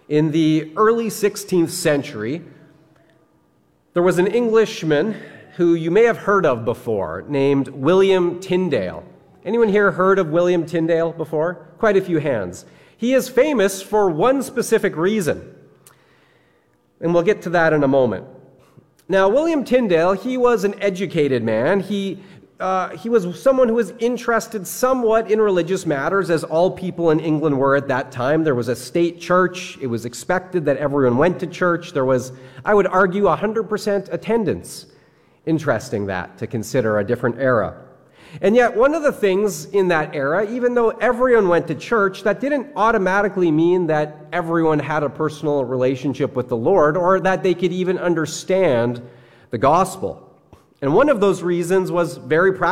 In the early 16th century, there was an Englishman who you may have heard of before, named William Tyndale. Anyone here heard of William Tyndale before? Quite a few hands. He is famous for one specific reason, and we'll get to that in a moment. Now, William Tyndale, he was an educated man. He was someone who was interested somewhat in religious matters, as all people in England were at that time. There was a state church. It was expected that everyone went to church. There was, I would argue, 100% attendance. Interesting that, to consider a different era. And yet, one of the things in that era, even though everyone went to church, that didn't automatically mean that everyone had a personal relationship with the Lord, or that they could even understand the gospel. And one of those reasons was very practical.